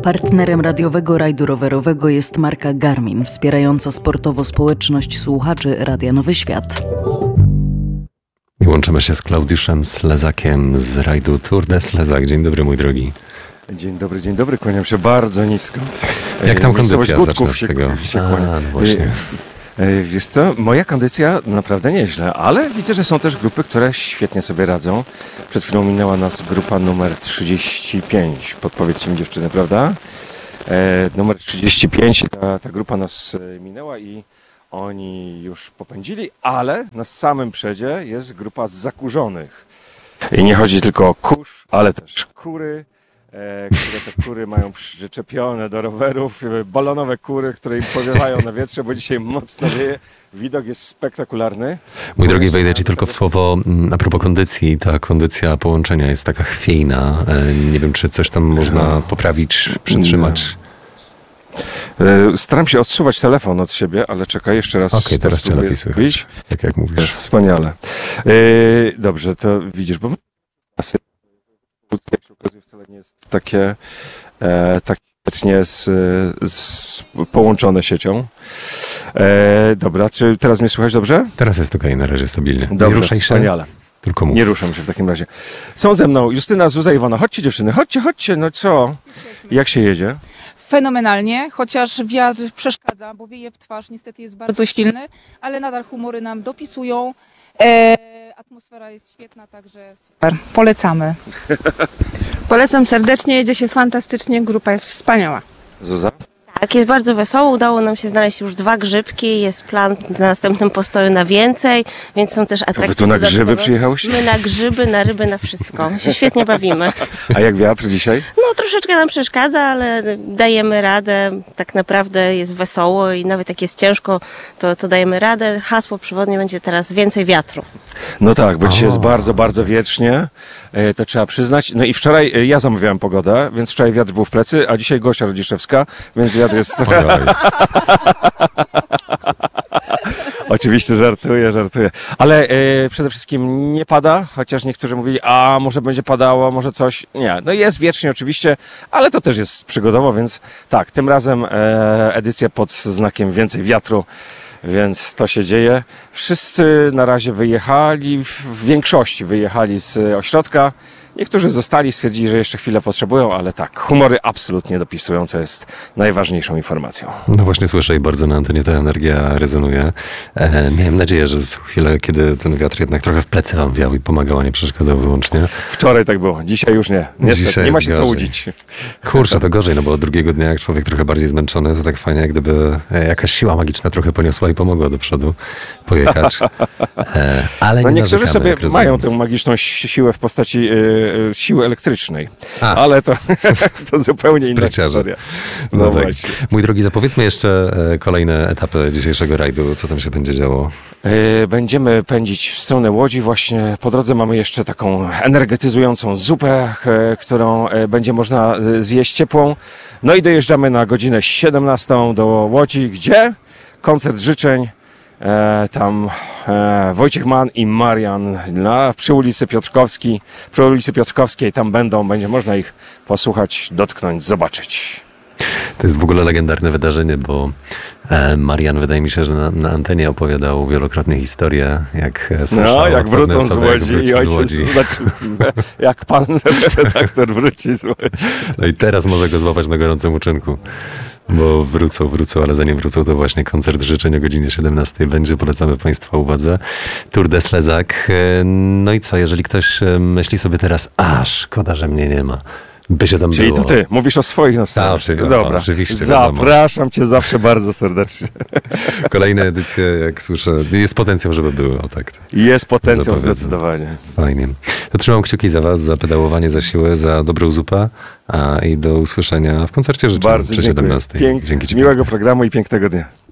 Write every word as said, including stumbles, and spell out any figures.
Partnerem radiowego rajdu rowerowego jest marka Garmin, wspierająca sportowo społeczność słuchaczy Radia Nowy Świat. I łączymy się z Klaudiuszem Slezakiem z rajdu Tour de Slezak. Dzień dobry, mój drogi. Dzień dobry, dzień dobry, kłaniam się bardzo nisko. Jak tam kondycja? Zacznę Zacznę się, z tego. się A, no właśnie. Wiesz co, moja kondycja naprawdę nieźle, ale widzę, że są też grupy, które świetnie sobie radzą. Przed chwilą minęła nas grupa numer trzydzieści pięć. Podpowiedzcie mi, dziewczyny, prawda? E, numer trzydzieści pięć, ta, ta grupa nas minęła i oni już popędzili, ale na samym przedzie jest grupa zakurzonych. I nie chodzi tylko o kurz, ale też kury, e, które te kury mają przyczepione do rowerów, balonowe kury, które im powiewają na wietrze, bo dzisiaj mocno wieje. Widok jest spektakularny. Mój drogi, wejdę ci tylko w słowo a propos kondycji. Ta kondycja połączenia jest taka chwiejna. E, nie wiem, czy coś tam można poprawić, przytrzymać. Staram się odsuwać telefon od siebie, ale czekaj, jeszcze raz. Okej, okay, teraz cię lepiej słychać, tak jak mówisz. Wspaniale. Dobrze, to widzisz, bo wcale nie jest takie, tak nie z, z połączone siecią. Dobra, czy teraz mnie słychać dobrze? Teraz jest okej, na razie stabilnie. Dobrze, nie ruszaj się. Wspaniale. Tylko mów. Nie ruszam się w takim razie. Są ze mną Justyna, Zuza, Iwona. Chodźcie, dziewczyny, chodźcie, chodźcie, no co? Jak się jedzie? Fenomenalnie, chociaż wiatr przeszkadza, bo wieje w twarz, niestety jest bardzo silny, ale nadal humory nam dopisują. E, atmosfera jest świetna, także super. Polecamy. Polecam serdecznie, jedzie się fantastycznie, grupa jest wspaniała. Zuza? Tak, jest bardzo wesoło. Udało nam się znaleźć już dwa grzybki. Jest plan na następnym postoju na więcej, więc są też atrakcje. To wy tu na grzyby dodatkowe. przyjechałyście? My na grzyby, na ryby, na wszystko. My się świetnie bawimy. A jak wiatr dzisiaj? No troszeczkę nam przeszkadza, ale dajemy radę. Tak naprawdę jest wesoło i nawet jak jest ciężko, to, to dajemy radę. Hasło przewodnie będzie teraz więcej wiatru. No tak, bo dzisiaj jest bardzo, bardzo wietrznie. To trzeba przyznać. No i wczoraj ja zamawiałem pogodę, więc wczoraj wiatr był w plecy, a dzisiaj Gosia Rodziszewska, więc wiatr jest... Oczywiście żartuję, żartuję. Ale e, przede wszystkim nie pada, chociaż niektórzy mówili, a może będzie padało, może coś. Nie, no jest wiecznie oczywiście, ale to też jest przygodowo, więc tak, tym razem e, edycja pod znakiem więcej wiatru, więc to się dzieje. Wszyscy na razie wyjechali, w większości wyjechali z ośrodka. Niektórzy zostali, stwierdzili, że jeszcze chwilę potrzebują, ale tak, humory absolutnie dopisują, co jest najważniejszą informacją. No właśnie słyszę i bardzo na antenie ta energia rezonuje. E, miałem nadzieję, że za chwilę, kiedy ten wiatr jednak trochę w plecy wam wiał i pomagał, a nie przeszkadzał wyłącznie. Wczoraj tak było, dzisiaj już nie. Niestety, dzisiaj nie ma się gorzej. co łudzić. Kurczę, to gorzej, no bo drugiego dnia, jak człowiek trochę bardziej zmęczony, to tak fajnie, jak gdyby jakaś siła magiczna trochę poniosła i pomogła do przodu pojechać. E, ale no nie niektórzy narzekamy, sobie mają tę magiczną siłę w postaci yy, siły elektrycznej, A. ale to, to zupełnie inna historia. No, no tak. właśnie. Mój drogi, zapowiedzmy jeszcze kolejne etapy dzisiejszego rajdu. Co tam się będzie działo? Yy, będziemy pędzić w stronę Łodzi. Właśnie po drodze mamy jeszcze taką energetyzującą zupę, yy, którą yy, będzie można yy, zjeść ciepłą. No i dojeżdżamy na godzinę siedemnastą do Łodzi, gdzie koncert życzeń. E, tam e, Wojciech Mann i Marian na, przy ulicy Piotrkowskiej, przy ulicy Piotrkowskiej tam będą, będzie można ich posłuchać, dotknąć, zobaczyć. To jest w ogóle legendarne wydarzenie, bo e, Marian, wydaje mi się, że na, na antenie opowiadał wielokrotnie historię, jak słyszał. No, jak wrócą z osoby, Łodzi jak i ojciec, z Łodzi. Znaczy, jak pan redaktor wróci z Łodzi. No i teraz może go złapać na gorącym uczynku. Bo wrócą, wrócą, ale zanim wrócą, to właśnie koncert życzeń o godzinie siedemnastej będzie. Polecamy Państwa uwadze. Tour de Slezak. No i co, jeżeli ktoś myśli sobie teraz, a szkoda, że mnie nie ma, by się tam Czyli było. to ty, mówisz o swoich nastrojach. oczywiście, Dobra, oczywiście, wiadomo. zapraszam cię zawsze bardzo serdecznie. Kolejne edycje, jak słyszę, jest potencjał, żeby były, o tak. Jest potencjał Zapowiedzę. zdecydowanie. Fajnie. To trzymam kciuki za was, za pedałowanie, za siłę, za dobrą zupę a, i do usłyszenia w koncercie życzeń Bardzo przy dziękuję. siedemnastej. Pięk, Dzięki ci miłego pięknie. programu i pięknego dnia.